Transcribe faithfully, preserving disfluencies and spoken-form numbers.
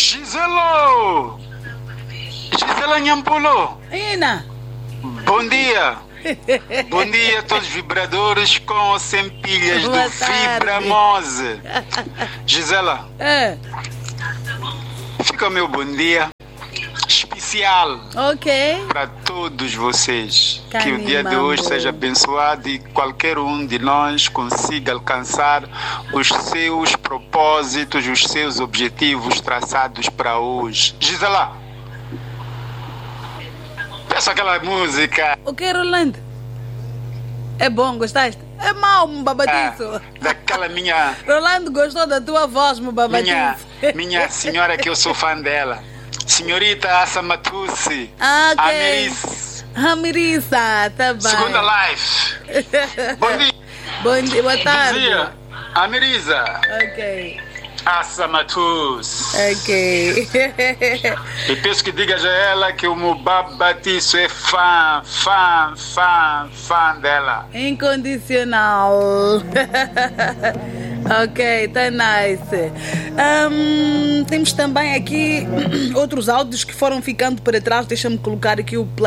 Giselo! Gisela Nhampulo! Ina! Bom dia! Bom dia a todos os vibradores com ou sem pilhas Boa do tarde. Vibramose. Gisela, É, fica o meu bom dia especial ok. para todos vocês. Que o Canimambo. dia de hoje seja abençoado e qualquer um de nós consiga alcançar os seus propósitos, os seus objetivos traçados para hoje. Gisela, peça aquela música. O que, Rolando? É bom, gostaste? É mau, meu ah, babadiço. daquela minha, Rolando gostou da tua voz, meu babadiço. minha, minha senhora que eu sou fã dela. Senhorita Assa Matusi. Ah, ok. Ameris. Ramirissa, tá bem. Segunda live. Bom dia. Bom dia, boa tarde. Dizia Amerisa. Ok, Assa Matus. ok. E peço que digas a ela que o Mubabatiço é fã, fã, fã, fã dela. Incondicional. Ok, tá nice. Ahm, temos também aqui outros áudios que foram ficando para trás. Deixa-me colocar aqui o play.